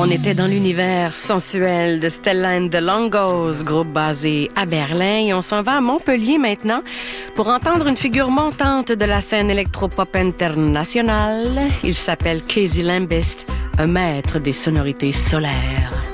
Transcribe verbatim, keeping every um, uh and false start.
On était dans l'univers sensuel de Stella and the Longos, groupe basé à Berlin, et on s'en va à Montpellier maintenant pour entendre une figure montante de la scène électropop internationale. Il s'appelle Casey Lambist, un maître des sonorités solaires.